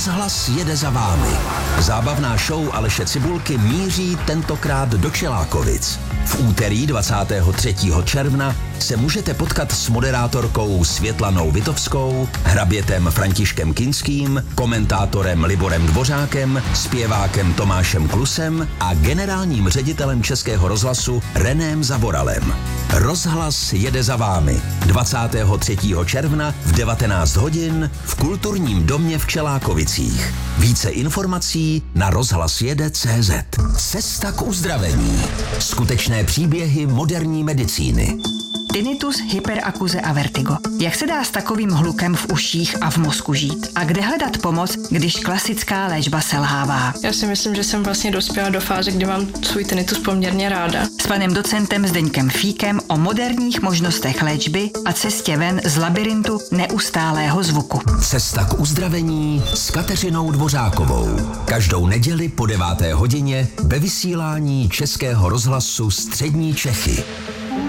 Rozhlas jede za vámi. Zábavná show Aleše Cibulky míří tentokrát do Čelákovic. V úterý 23. června se můžete potkat s moderátorkou Světlanou Vitovskou, hrabětem Františkem Kinským, komentátorem Liborem Dvořákem, zpěvákem Tomášem Klusem a generálním ředitelem Českého rozhlasu Reném Zavoralem. Rozhlas jede za vámi 23. června v 19 hodin v Kulturním domě v Čelákovicích. Více informací na rozhlasjede.cz. Cesta k uzdravení. Skutečné příběhy moderní medicíny. Tinnitus, hyperakuze a vertigo. Jak se dá s takovým hlukem v uších a v mozku žít? A kde hledat pomoc, když klasická léčba selhává? Já si myslím, že jsem vlastně dospěla do fáze, kdy mám svůj tinnitus poměrně ráda. S panem docentem Zdeňkem Fíkem o moderních možnostech léčby a cestě ven z labirintu neustálého zvuku. Cesta k uzdravení s Kateřinou Dvořákovou. Každou neděli po 9. hodině ve vysílání Českého rozhlasu Střední Čechy.